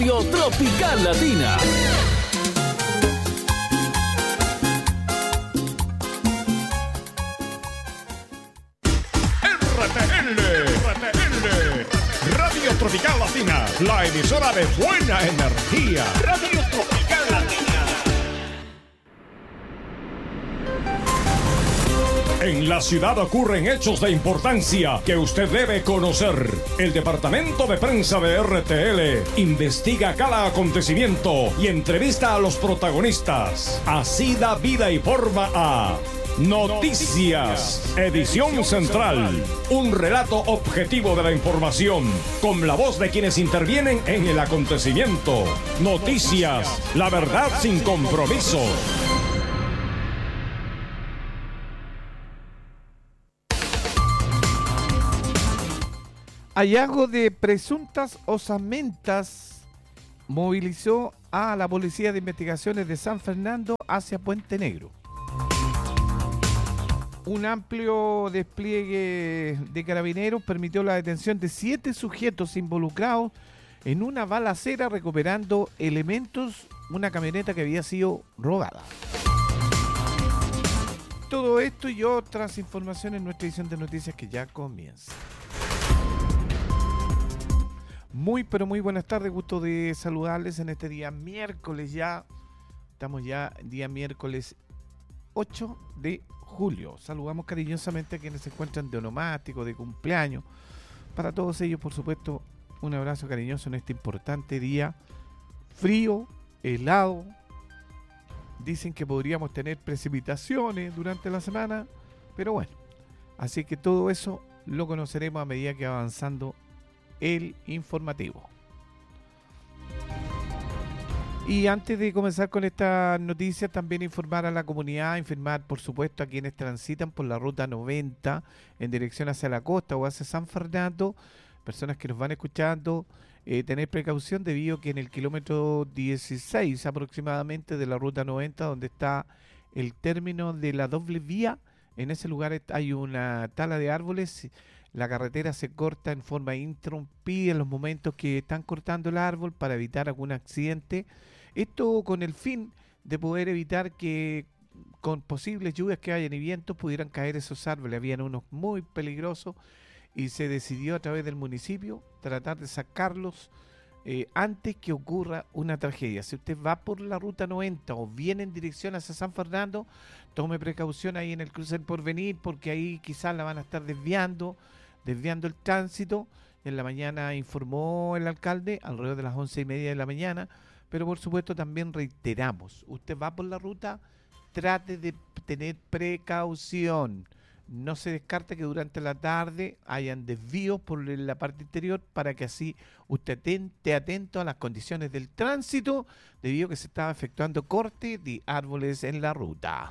Tropical Latina. RTL, Radio Tropical Latina, la emisora de buena energía. Radio Tropical Latina. En la ciudad ocurren hechos de importancia que usted debe conocer. El departamento de prensa de RTL investiga cada acontecimiento y entrevista a los protagonistas. Así da vida y forma a Noticias, edición central. Un relato objetivo de la información, con la voz de quienes intervienen en el acontecimiento. Noticias, la verdad sin compromiso. Hallazgo de presuntas osamentas movilizó a la Policía de Investigaciones de San Fernando hacia Puente Negro. Un amplio despliegue de carabineros permitió la detención de 7 sujetos involucrados en una balacera, recuperando elementos, una camioneta que había sido robada. Todo esto y otras informaciones en nuestra edición de noticias que ya comienza. Muy pero muy buenas tardes, gusto de saludarles en este día miércoles ya. Estamos ya día miércoles 8 de julio. Saludamos cariñosamente a quienes se encuentran de onomástico, de cumpleaños. Para todos ellos, por supuesto, un abrazo cariñoso en este importante día. Frío, helado. Dicen que podríamos tener precipitaciones durante la semana, pero bueno. Así que todo eso lo conoceremos a medida que va avanzando el informativo. Y antes de comenzar con esta noticia, también informar a la comunidad, informar por supuesto a quienes transitan por la ruta 90 en dirección hacia la costa o hacia San Fernando, personas que nos van escuchando, tener precaución debido a que en el kilómetro 16 aproximadamente de la ruta 90, donde está el término de la doble vía, en ese lugar hay una tala de árboles. La carretera se corta en forma interrumpida en los momentos que están cortando el árbol para evitar algún accidente. Esto con el fin de poder evitar que con posibles lluvias que hayan y vientos pudieran caer esos árboles. Habían unos muy peligrosos y se decidió a través del municipio tratar de sacarlos antes que ocurra una tragedia. Si usted va por la ruta 90 o viene en dirección hacia San Fernando, tome precaución ahí en el cruce del Porvenir, porque ahí quizás la van a estar desviando el tránsito. En la mañana informó el alcalde, alrededor de las 11:30 de la mañana, pero por supuesto también reiteramos, usted va por la ruta, trate de tener precaución. No se descarte que durante la tarde hayan desvíos por la parte interior para que así usted esté atento a las condiciones del tránsito, debido a que se estaba efectuando corte de árboles en la ruta.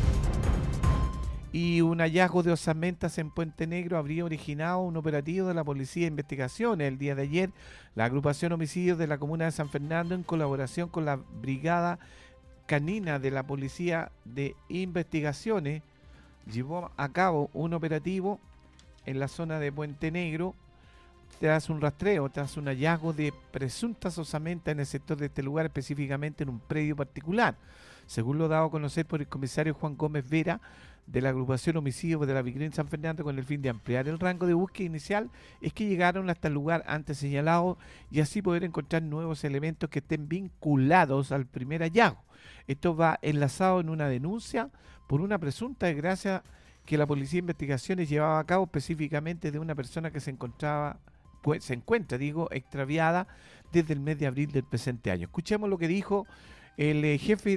Y un hallazgo de osamentas en Puente Negro habría originado un operativo de la Policía de Investigaciones. El día de ayer, la agrupación homicidios de la comuna de San Fernando, en colaboración con la Brigada Canina de la Policía de Investigaciones, llevó a cabo un operativo en la zona de Puente Negro tras un rastreo, tras un hallazgo de presuntas osamentas en el sector de este lugar, específicamente en un predio particular. Según lo dado a conocer por el comisario Juan Gómez Vera, de la agrupación homicidios de la Vicrim San Fernando, con el fin de ampliar el rango de búsqueda inicial, es que llegaron hasta el lugar antes señalado y así poder encontrar nuevos elementos que estén vinculados al primer hallazgo. Esto va enlazado en una denuncia por una presunta desgracia que la Policía de Investigaciones llevaba a cabo, específicamente de una persona que se encuentra extraviada desde el mes de abril del presente año. Escuchemos lo que dijo el jefe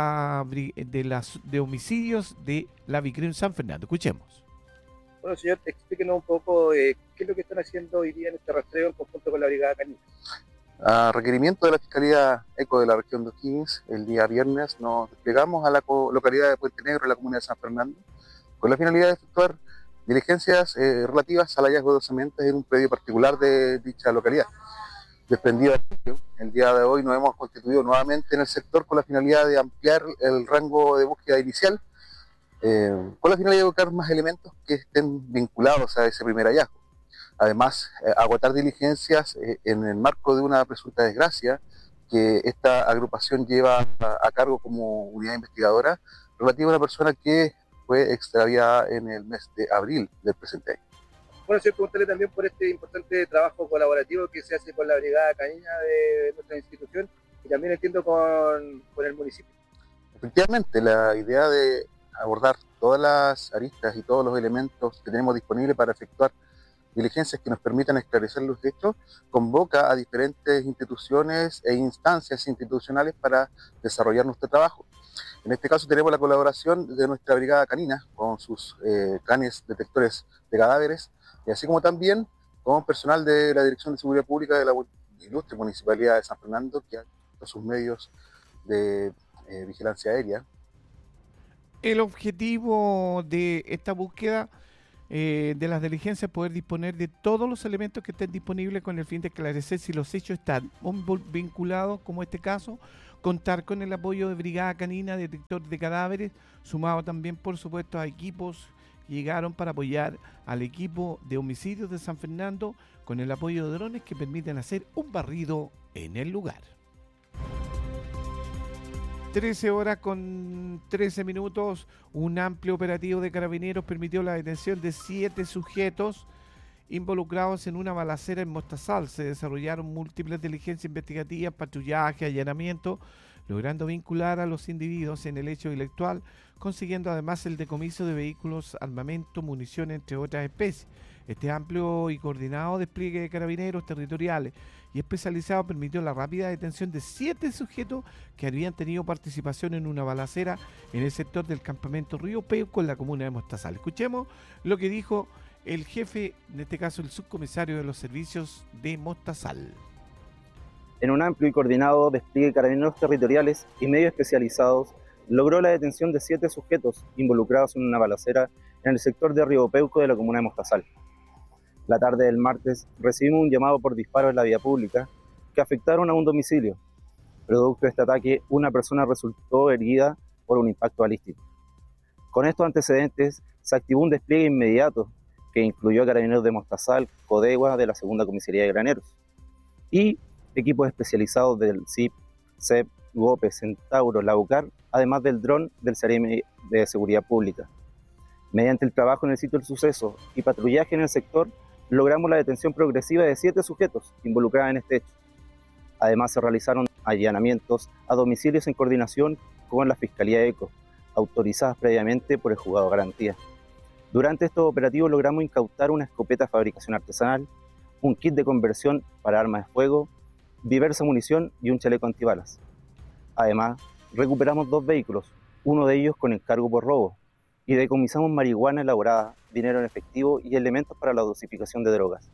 de homicidios de la Vicrim San Fernando. Escuchemos. Bueno, señor, explíquenos un poco qué es lo que están haciendo hoy día en este rastreo en conjunto con la Brigada Canina. A requerimiento de la Fiscalía ECO de la región de O'Higgins, el día viernes nos desplegamos a la localidad de Puente Negro, en la comuna de San Fernando, con la finalidad de efectuar diligencias relativas al hallazgo de osamentas en un predio particular de dicha localidad. Desprendido el día de hoy nos hemos constituido nuevamente en el sector con la finalidad de ampliar el rango de búsqueda inicial, con la finalidad de buscar más elementos que estén vinculados a ese primer hallazgo. Además, agotar diligencias en el marco de una presunta desgracia que esta agrupación lleva a cargo como unidad investigadora relativa a una persona que fue extraviada en el mes de abril del presente año. Bueno, señor, preguntarle también por este importante trabajo colaborativo que se hace con la Brigada Canina de nuestra institución y también entiendo con el municipio. Efectivamente, la idea de abordar todas las aristas y todos los elementos que tenemos disponibles para efectuar diligencias que nos permitan esclarecer los hechos, convoca a diferentes instituciones e instancias institucionales para desarrollar nuestro trabajo. En este caso tenemos la colaboración de nuestra Brigada Canina con sus canes detectores de cadáveres, y así como también con personal de la Dirección de Seguridad Pública de la ilustre Municipalidad de San Fernando, que ha hecho sus medios de vigilancia aérea. El objetivo de esta búsqueda de las diligencias es poder disponer de todos los elementos que estén disponibles con el fin de esclarecer si los hechos están vinculados, como este caso, contar con el apoyo de Brigada Canina, detector de cadáveres, sumado también, por supuesto, a equipos que llegaron para apoyar al equipo de homicidios de San Fernando con el apoyo de drones que permiten hacer un barrido en el lugar. 13 horas con 13 minutos, un amplio operativo de carabineros permitió la detención de 7 sujetos involucrados en una balacera en Mostazal. Se desarrollaron múltiples diligencias investigativas, patrullaje, allanamiento, logrando vincular a los individuos en el hecho intelectual, consiguiendo además el decomiso de vehículos, armamento, munición, entre otras especies. Este amplio y coordinado despliegue de carabineros territoriales y especializados permitió la rápida detención de 7 sujetos que habían tenido participación en una balacera en el sector del campamento Río Peuco en la comuna de Mostazal. Escuchemos lo que dijo el jefe, en este caso el subcomisario de los servicios de Mostazal. En un amplio y coordinado despliegue de carabineros territoriales y medios especializados, logró la detención de 7 sujetos involucrados en una balacera en el sector de Río Peuco de la comuna de Mostazal. La tarde del martes recibimos un llamado por disparo en la vía pública que afectaron a un domicilio. Producto de este ataque, una persona resultó herida por un impacto balístico. Con estos antecedentes, se activó un despliegue inmediato que incluyó a carabineros de Mostazal, Codegua de la Segunda Comisaría de Graneros y equipos especializados del CIP, CEP, GOPE, Centauro, la UCAR, además del dron del CEREMI de Seguridad Pública. Mediante el trabajo en el sitio del suceso y patrullaje en el sector, logramos la detención progresiva de 7 sujetos involucrados en este hecho. Además, se realizaron allanamientos a domicilios en coordinación con la Fiscalía ECO, autorizadas previamente por el Juzgado de Garantía. Durante estos operativos logramos incautar una escopeta de fabricación artesanal, un kit de conversión para armas de fuego, diversa munición y un chaleco antibalas. Además, recuperamos 2 vehículos, uno de ellos con encargo por robo, y decomisamos marihuana elaborada, dinero en efectivo y elementos para la dosificación de drogas.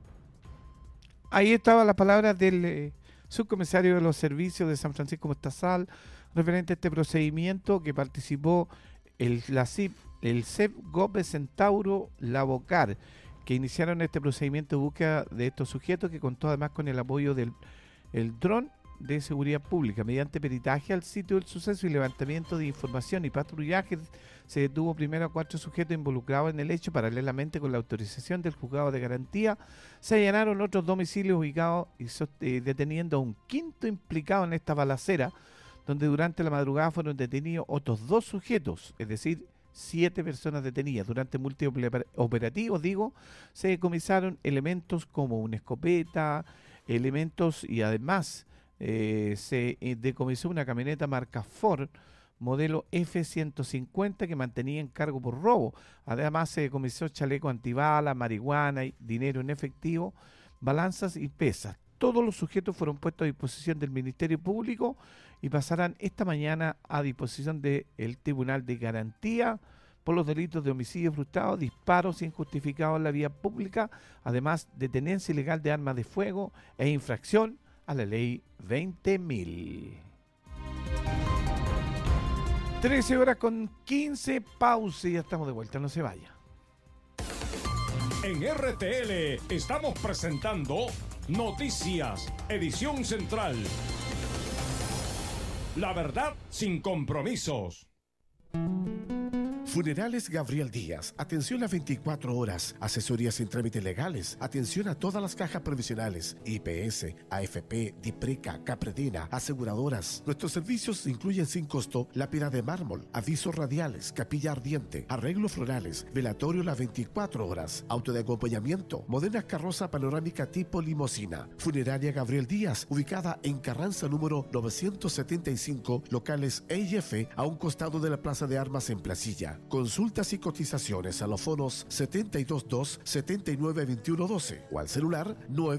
Ahí estaban las palabras del subcomisario de los servicios de San Francisco Mostazal referente a este procedimiento que participó la CIP, el CEP, GOPE, Centauro, la BOCAR, que iniciaron este procedimiento de búsqueda de estos sujetos, que contó además con el apoyo del dron de seguridad pública. Mediante peritaje al sitio del suceso y levantamiento de información y patrullaje, se detuvo primero a 4 sujetos involucrados en el hecho. Paralelamente, con la autorización del Juzgado de Garantía, se allanaron otros domicilios ubicados y deteniendo a un 5º implicado en esta balacera, donde durante la madrugada fueron detenidos otros 2 sujetos, es decir, 7 personas detenidas. Durante múltiples operativos, se decomisaron elementos como una escopeta, elementos y además se decomisó una camioneta marca Ford, modelo F-150, que mantenía en cargo por robo. Además se decomisó chaleco antibala, marihuana, dinero en efectivo, balanzas y pesas. Todos los sujetos fueron puestos a disposición del Ministerio Público y pasarán esta mañana a disposición del Tribunal de Garantía por los delitos de homicidio frustrado, disparos injustificados en la vía pública, además de tenencia ilegal de armas de fuego e infracción a la ley 20.000. 13 horas con 15, pausa y ya estamos de vuelta, no se vaya. En RTL estamos presentando Noticias, edición central. La verdad sin compromisos. Funerales Gabriel Díaz, atención a 24 horas, asesorías en trámites legales, atención a todas las cajas provisionales, IPS, AFP, DIPRECA, Capredena, aseguradoras. Nuestros servicios incluyen sin costo lápida de mármol, avisos radiales, capilla ardiente, arreglos florales, velatorio las 24 horas, auto de acompañamiento, modernas carroza panorámica tipo limosina. Funeraria Gabriel Díaz, ubicada en Carranza número 975, locales E y F, a un costado de la Plaza de Armas en Placilla. Consultas y cotizaciones a los fonos 722-792112 o al celular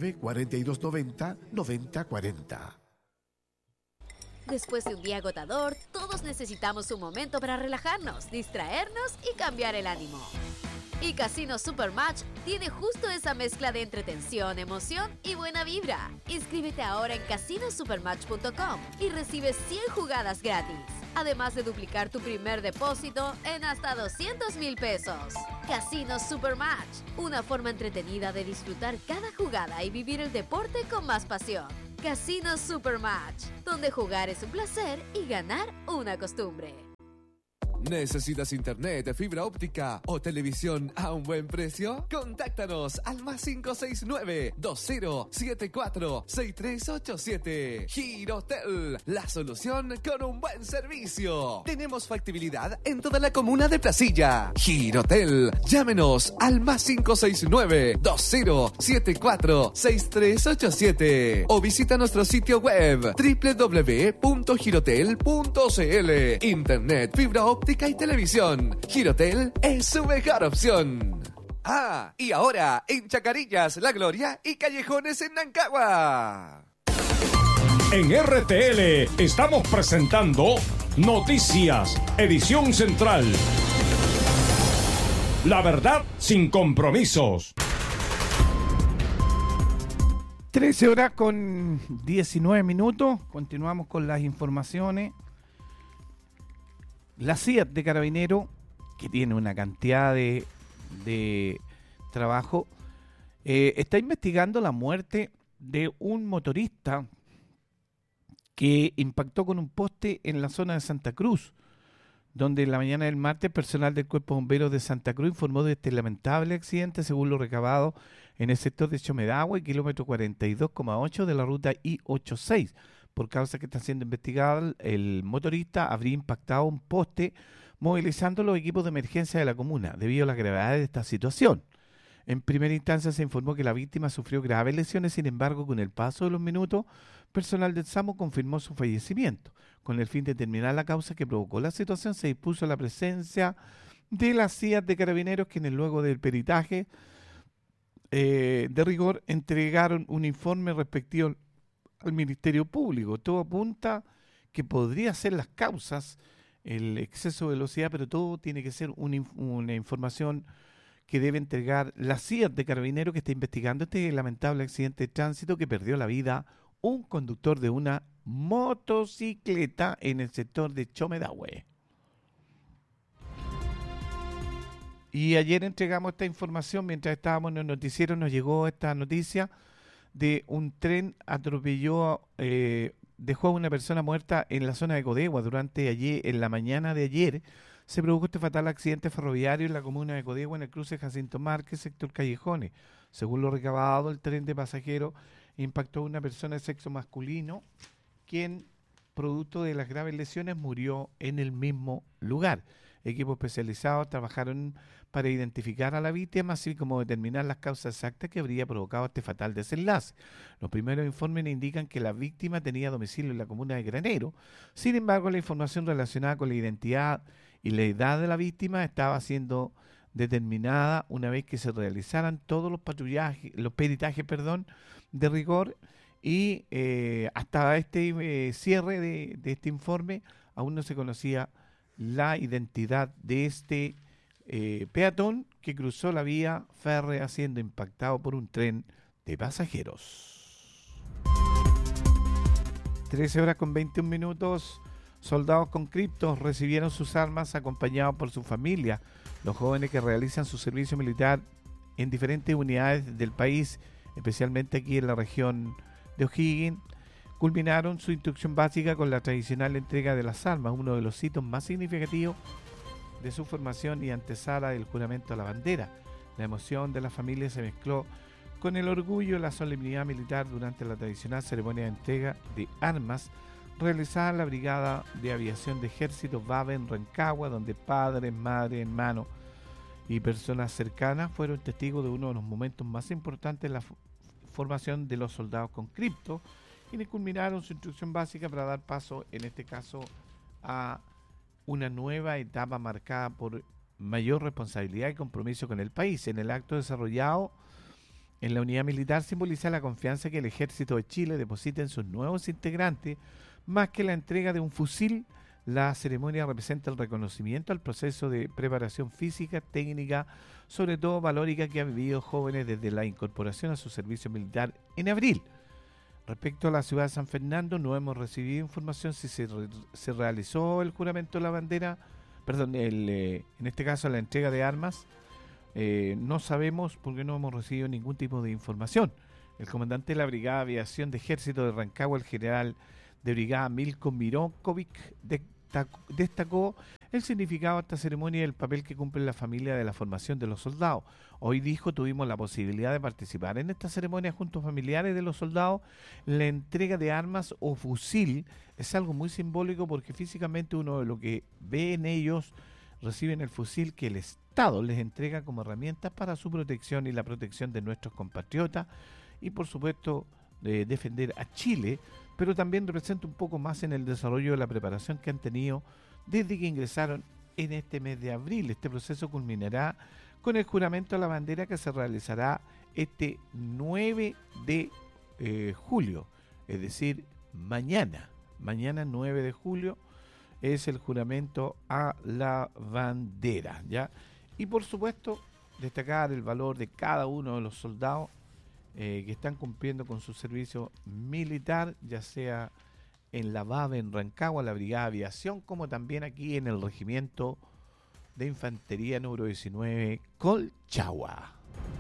94290-9040. Después de un día agotador, todos necesitamos un momento para relajarnos, distraernos y cambiar el ánimo. Y Casino Supermatch tiene justo esa mezcla de entretención, emoción y buena vibra. Inscríbete ahora en casinosupermatch.com y recibe 100 jugadas gratis. Además de duplicar tu primer depósito en hasta 200,000 pesos. Casino Supermatch, una forma entretenida de disfrutar cada jugada y vivir el deporte con más pasión. Casino Supermatch, donde jugar es un placer y ganar una costumbre. ¿Necesitas internet, fibra óptica o televisión a un buen precio? Contáctanos al más 569-2074-6387. Girotel, la solución con un buen servicio. Tenemos factibilidad en toda la comuna de Placilla. Girotel, llámenos al más 569-2074-6387 o visita nuestro sitio web www.girotel.cl. Internet, fibra óptica y televisión. Girotel es su mejor opción. Ah, y ahora en Chacarillas, La Gloria y Callejones en Nancagua. En RTL estamos presentando Noticias, edición central. La verdad sin compromisos. 13 horas con 19 minutos. Continuamos con las informaciones. La CIAT de Carabineros, que tiene una cantidad de trabajo, está investigando la muerte de un motorista que impactó con un poste en la zona de Santa Cruz, donde en la mañana del martes personal del Cuerpo de Bomberos de Santa Cruz informó de este lamentable accidente, según lo recabado en el sector de Chomedagüe, kilómetro 42,8 de la ruta I-86. Por causa que está siendo investigada, el motorista habría impactado un poste movilizando los equipos de emergencia de la comuna debido a la gravedad de esta situación. En primera instancia se informó que la víctima sufrió graves lesiones, sin embargo, con el paso de los minutos, personal del SAMU confirmó su fallecimiento. Con el fin de determinar la causa que provocó la situación, se dispuso la presencia de las CIAT de Carabineros, quienes luego del peritaje de rigor entregaron un informe respectivo al Ministerio Público. Todo apunta que podría ser las causas, el exceso de velocidad, pero todo tiene que ser una información que debe entregar la CIAT de Carabineros, que está investigando este lamentable accidente de tránsito que perdió la vida un conductor de una motocicleta en el sector de Chomedagüe. Y ayer entregamos esta información, mientras estábamos en el noticiero nos llegó esta noticia de un tren dejó a una persona muerta en la zona de Codegua. En la mañana de ayer se produjo este fatal accidente ferroviario en la comuna de Codegua, en el cruce Jacinto Márquez, sector Callejones. Según lo recabado, el tren de pasajeros impactó a una persona de sexo masculino, quien, producto de las graves lesiones, murió en el mismo lugar. Equipos especializados trabajaron para identificar a la víctima, así como determinar las causas exactas que habría provocado este fatal desenlace. Los primeros informes indican que la víctima tenía domicilio en la comuna de Granero. Sin embargo, la información relacionada con la identidad y la edad de la víctima estaba siendo determinada una vez que se realizaran todos los peritajes de rigor, y hasta este cierre de este informe aún no se conocía la identidad de este peatón que cruzó la vía férrea siendo impactado por un tren de pasajeros. 13 horas con 21 minutos. Soldados con criptos recibieron sus armas acompañados por su familia. Los jóvenes que realizan su servicio militar en diferentes unidades del país, especialmente aquí en la región de O'Higgins, culminaron su instrucción básica con la tradicional entrega de las armas, uno de los hitos más significativos de su formación y antesala del juramento a la bandera. La emoción de la familia se mezcló con el orgullo y la solemnidad militar durante la tradicional ceremonia de entrega de armas realizada en la Brigada de Aviación de Ejército Bave en Rancagua, donde padres, madres, hermanos y personas cercanas fueron testigos de uno de los momentos más importantes de la formación de los soldados conscriptos, quienes culminaron su instrucción básica para dar paso, en este caso, a una nueva etapa marcada por mayor responsabilidad y compromiso con el país. En el acto desarrollado en la unidad militar simboliza la confianza que el Ejército de Chile deposita en sus nuevos integrantes. Más que la entrega de un fusil, la ceremonia representa el reconocimiento al proceso de preparación física, técnica, sobre todo valórica, que han vivido jóvenes desde la incorporación a su servicio militar en abril. Respecto a la ciudad de San Fernando, no hemos recibido información si se realizó el juramento de la bandera, en este caso la entrega de armas. No sabemos porque no hemos recibido ningún tipo de información. El comandante de la Brigada de Aviación de Ejército de Rancagua, el general de brigada Milko Mironkovic, destacó el significado de esta ceremonia y el papel que cumple la familia de la formación de los soldados. Hoy dijo, tuvimos la posibilidad de participar en esta ceremonia junto a familiares de los soldados. La entrega de armas o fusil es algo muy simbólico porque físicamente uno de lo que ve en ellos reciben el fusil que el Estado les entrega como herramientas para su protección y la protección de nuestros compatriotas y por supuesto defender a Chile, pero también representa un poco más en el desarrollo de la preparación que han tenido desde que ingresaron en este mes de abril. Este proceso culminará con el juramento a la bandera que se realizará este 9 de julio, es decir, mañana 9 de julio es el juramento a la bandera, ¿ya? Y por supuesto destacar el valor de cada uno de los soldados que están cumpliendo con su servicio militar, ya sea en la BAVE en Rancagua, la Brigada de Aviación, como también aquí en el Regimiento de Infantería número 19 Colchagua.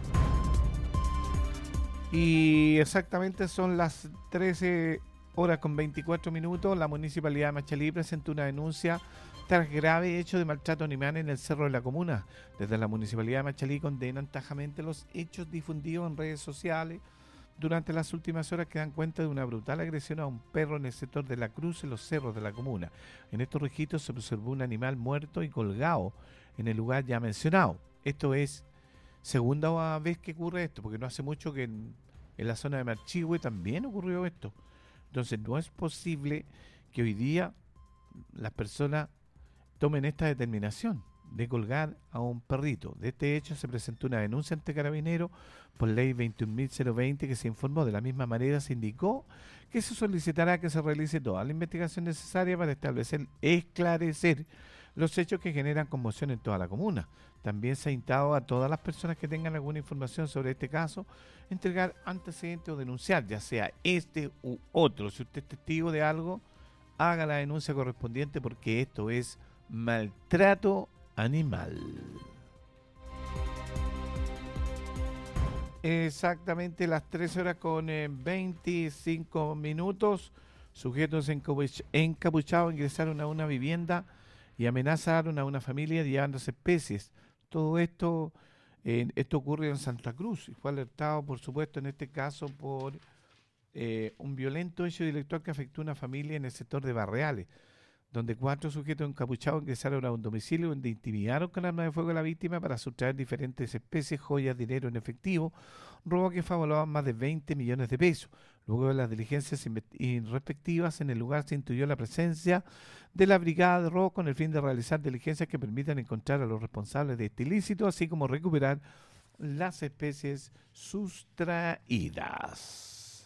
Y exactamente son las 13 horas con 24 minutos. La Municipalidad de Machalí presentó una denuncia tras grave hecho de maltrato animal en el cerro de la comuna. Desde la Municipalidad de Machalí condenan tajamente los hechos difundidos en redes sociales durante las últimas horas que dan cuenta de una brutal agresión a un perro en el sector de la Cruz en los cerros de la comuna. En estos registros se observó un animal muerto y colgado en el lugar ya mencionado. Esto es segunda vez que ocurre esto, porque no hace mucho que en la zona de Marchihue también ocurrió esto. Entonces no es posible que hoy día las personas tomen esta determinación de colgar a un perrito. De este hecho se presentó una denuncia ante Carabineros por ley 21.020 que se informó. De la misma manera se indicó que se solicitará que se realice toda la investigación necesaria para esclarecer los hechos que generan conmoción en toda la comuna. También se ha instado a todas las personas que tengan alguna información sobre este caso, entregar antecedentes o denunciar, ya sea este u otro. Si usted es testigo de algo, haga la denuncia correspondiente porque esto es maltrato animal. Exactamente las 13 horas con 25 minutos. Sujetos encapuchados ingresaron a una vivienda y amenazaron a una familia llevándose especies. Todo esto ocurrió en Santa Cruz y fue alertado, por supuesto, en este caso por un violento hecho delictual que afectó a una familia en el sector de Barreales, donde 4 sujetos encapuchados ingresaron a un domicilio donde intimidaron con arma de fuego a la víctima para sustraer diferentes especies, joyas, dinero en efectivo, robo que fue evaluado en más de 20 millones de pesos. Luego de las diligencias respectivas, en el lugar se intuyó la presencia de la brigada de robo con el fin de realizar diligencias que permitan encontrar a los responsables de este ilícito, así como recuperar las especies sustraídas.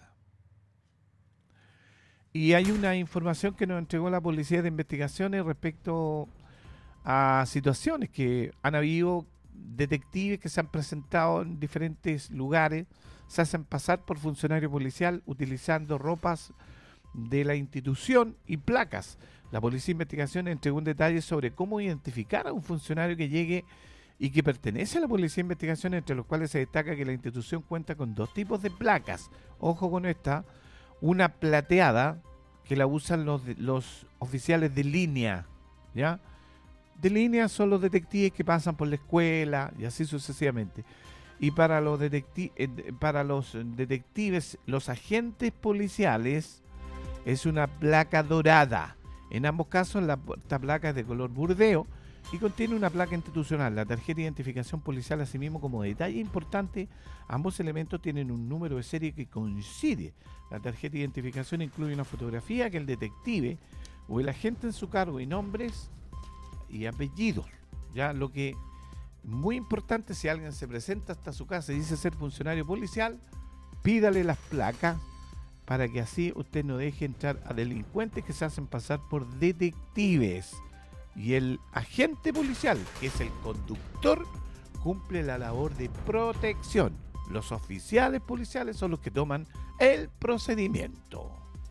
Y hay una información que nos entregó la Policía de Investigaciones respecto a situaciones que han habido detectives que se han presentado en diferentes lugares, se hacen pasar por funcionario policial utilizando ropas de la institución y placas. La Policía de Investigaciones entregó un detalle sobre cómo identificar a un funcionario que llegue y que pertenece a la Policía de Investigaciones, entre los cuales se destaca que la institución cuenta con 2 tipos de placas. Ojo con esta. Una plateada que la usan los oficiales de línea, ¿ya? de línea son los detectives que pasan por la escuela y así sucesivamente. Y para los detectives, los agentes policiales, es una placa dorada. En ambos casos, esta placa es de color burdeo y contiene una placa institucional. La tarjeta de identificación policial, asimismo, como detalle importante, ambos elementos tienen un número de serie que coincide. La tarjeta de identificación incluye una fotografía que el detective o el agente en su cargo y nombres y apellidos. Ya lo que muy importante, si alguien se presenta hasta su casa y dice ser funcionario policial, pídale las placas para que así usted no deje entrar a delincuentes que se hacen pasar por detectives. Y el agente policial, que es el conductor, cumple la labor de protección. Los oficiales policiales son los que toman el procedimiento.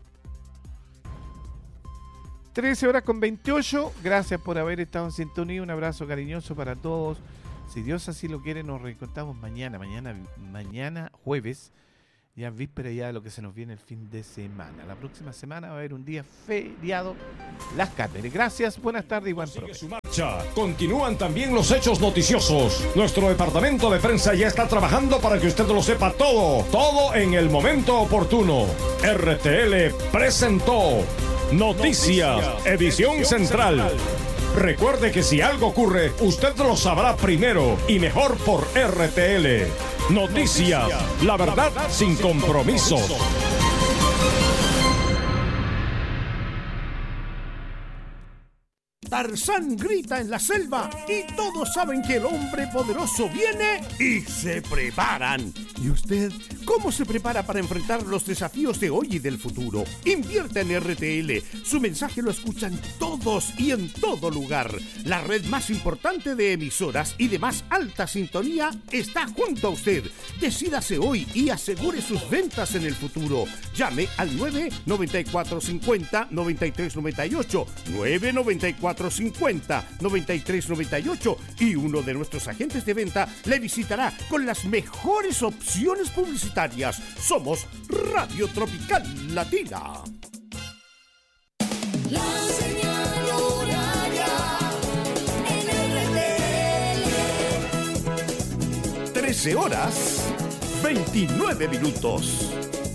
13:28. Gracias por haber estado en sintonía. Un abrazo cariñoso para todos. Si Dios así lo quiere, nos reencontramos mañana jueves, ya en víspera ya de lo que se nos viene el fin de semana. La próxima semana va a haber un día feriado, Las Cátedras. Gracias, buenas tardes y buen Sigue provecho. su marcha. Continúan también los hechos noticiosos. Nuestro departamento de prensa ya está trabajando para que usted lo sepa todo en el momento oportuno. RTL presentó Noticias, edición central. Recuerde que si algo ocurre, usted lo sabrá primero y mejor por RTL. Noticias, la verdad sin compromisos. Tarzán grita en la selva y todos saben que el hombre poderoso viene y se preparan. ¿Y usted cómo se prepara para enfrentar los desafíos de hoy y del futuro? Invierta en RTL. Su mensaje lo escuchan todos y en todo lugar. La red más importante de emisoras y de más alta sintonía está junto a usted. Decídase hoy y asegure sus ventas en el futuro. Llame al 99450-9398, 99450-9398 y uno de nuestros agentes de venta le visitará con las mejores opciones publicitarias. Somos Radio Tropical Latina. La señal horaria en RTL. 13:29.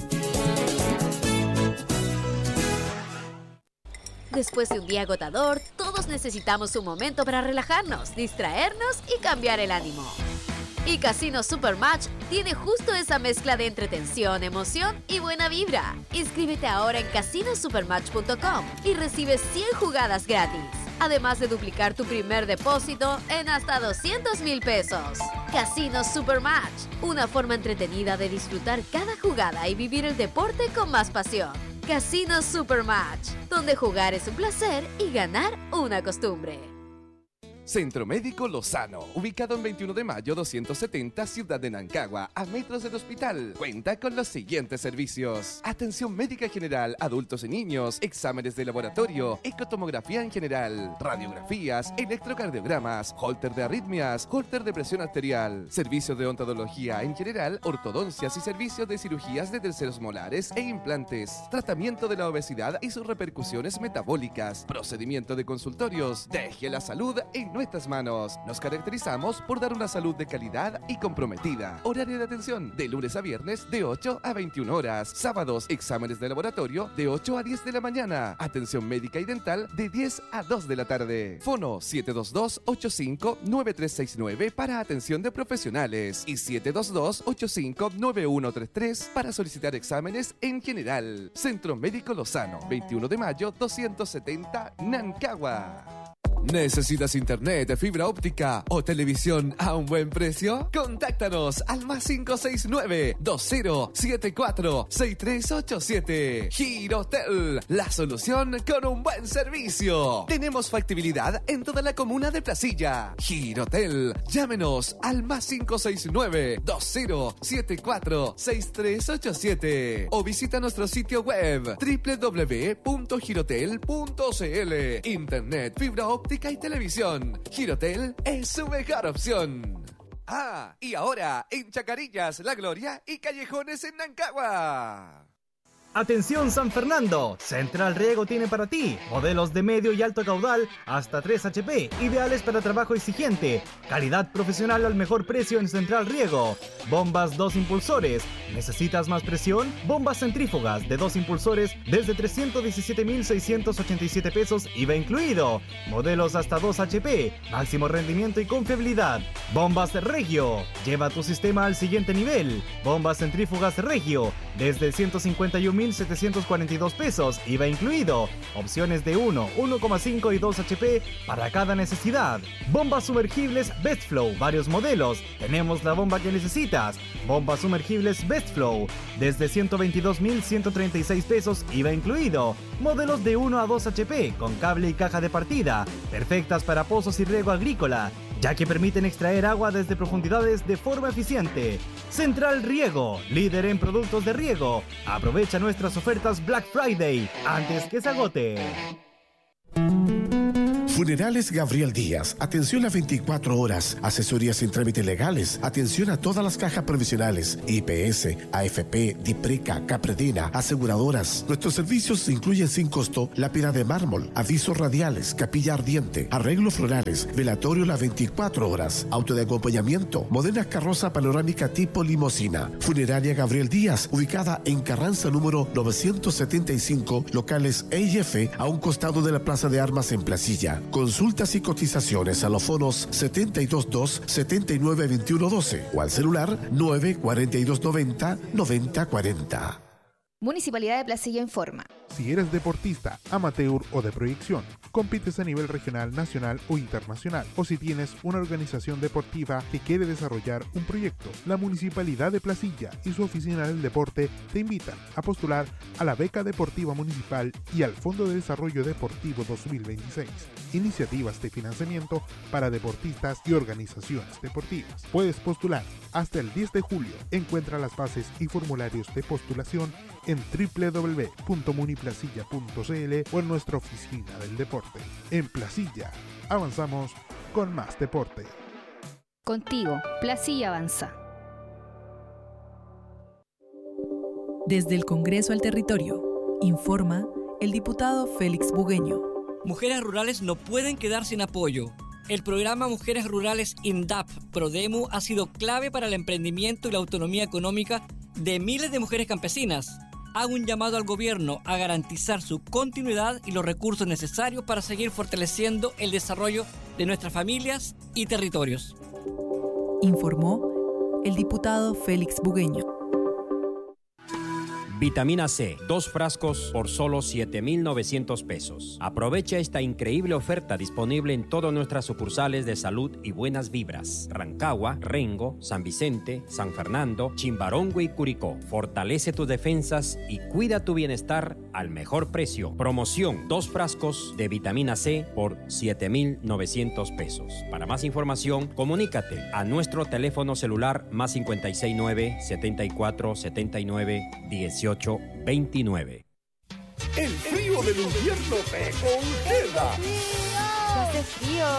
Después de un día agotador, todos necesitamos un momento para relajarnos, distraernos y cambiar el ánimo. Y Casino Supermatch tiene justo esa mezcla de entretención, emoción y buena vibra. Inscríbete ahora en casinosupermatch.com y recibe 100 jugadas gratis. Además de duplicar tu primer depósito en hasta 200,000 pesos. Casino Supermatch, una forma entretenida de disfrutar cada jugada y vivir el deporte con más pasión. Casino Supermatch, donde jugar es un placer y ganar una costumbre. Centro Médico Lozano, ubicado en 21 de mayo 270, Ciudad de Nancagua, a metros del hospital. Cuenta con los siguientes servicios: atención médica general, adultos y niños, exámenes de laboratorio, ecotomografía en general, radiografías, electrocardiogramas, holter de arritmias, holter de presión arterial, servicios de odontología en general, ortodoncias y servicios de cirugías de terceros molares e implantes, tratamiento de la obesidad y sus repercusiones metabólicas, procedimiento de consultorios. Deje la salud en nuestras manos. Nos caracterizamos por dar una salud de calidad y comprometida. Horario de atención de lunes a viernes de 8 a 21 horas. Sábados, exámenes de laboratorio de 8 a 10 de la mañana. Atención médica y dental de 10 a 2 de la tarde. Fono 722-85-9369 para atención de profesionales y 722-85-9133 para solicitar exámenes en general. Centro Médico Lozano, 21 de mayo 270, Nancagua. ¿Necesitas internet, fibra óptica o televisión a un buen precio? Contáctanos al +569 2074 6387. Girotel, la solución con un buen servicio. Tenemos factibilidad en toda la comuna de Placilla. Girotel, llámenos al +569 2074 6387 o visita nuestro sitio web www.girotel.cl. Internet, fibra óptica y televisión. Girotel es su mejor opción. Y ahora en Chacarillas, La Gloria y Callejones en Nancagua. Atención San Fernando, Central Riego tiene para ti modelos de medio y alto caudal hasta 3 HP, ideales para trabajo exigente, calidad profesional al mejor precio en Central Riego. Bombas 2 impulsores, ¿necesitas más presión? Bombas centrífugas de 2 impulsores desde 317,687 pesos, IVA incluido. Modelos hasta 2 HP, máximo rendimiento y confiabilidad. Bombas Regio, lleva tu sistema al siguiente nivel. Bombas centrífugas Regio desde 151,742 pesos, IVA incluido. Opciones de 1, 1,5 y 2 HP para cada necesidad. Bombas sumergibles Bestflow, varios modelos. Tenemos la bomba que necesitas. Bombas sumergibles Bestflow desde 122,136 pesos, IVA incluido. Modelos de 1 a 2 HP con cable y caja de partida, perfectas para pozos y riego agrícola, ya que permiten extraer agua desde profundidades de forma eficiente. Central Riego, líder en productos de riego. Aprovecha nuestras ofertas Black Friday antes que se agote. Funerales Gabriel Díaz, atención a 24 horas, asesorías en trámites legales, atención a todas las cajas provisionales, IPS, AFP, DIPRECA, Capredena, aseguradoras. Nuestros servicios incluyen sin costo lápida de mármol, avisos radiales, capilla ardiente, arreglos florales, velatorio las 24 horas, auto de acompañamiento, moderna carroza panorámica tipo limosina. Funeraria Gabriel Díaz, ubicada en Carranza número 975, locales E y F, a un costado de la Plaza de Armas en Placilla. Consultas y cotizaciones a los fonos 722-792112 o al celular 94290-9040. Municipalidad de Placilla informa. Si eres deportista, amateur o de proyección, compites a nivel regional, nacional o internacional, o si tienes una organización deportiva que quiere desarrollar un proyecto, la Municipalidad de Placilla y su Oficina del Deporte te invitan a postular a la Beca Deportiva Municipal y al Fondo de Desarrollo Deportivo 2026. Iniciativas de financiamiento para deportistas y organizaciones deportivas. Puedes postular hasta el 10 de julio. Encuentra las bases y formularios de postulación en www.muniplacilla.cl o en nuestra oficina del deporte. En Placilla, avanzamos con más deporte. Contigo, Placilla avanza. Desde el Congreso al Territorio, informa el diputado Félix Bugueño. Mujeres rurales no pueden quedar sin apoyo. El programa Mujeres Rurales INDAP Prodemu ha sido clave para el emprendimiento y la autonomía económica de miles de mujeres campesinas. Hago un llamado al gobierno a garantizar su continuidad y los recursos necesarios para seguir fortaleciendo el desarrollo de nuestras familias y territorios. Informó el diputado Félix Bugueño. Vitamina C, 2 frascos por solo 7,900 pesos. Aprovecha esta increíble oferta disponible en todas nuestras sucursales de Salud y Buenas Vibras. Rancagua, Rengo, San Vicente, San Fernando, Chimbarongo y Curicó. Fortalece tus defensas y cuida tu bienestar al mejor precio. Promoción, 2 frascos de vitamina C por 7,900 pesos. Para más información, comunícate a nuestro teléfono celular más 569 74 79 18 29. El frío del invierno te congela. Hace frío.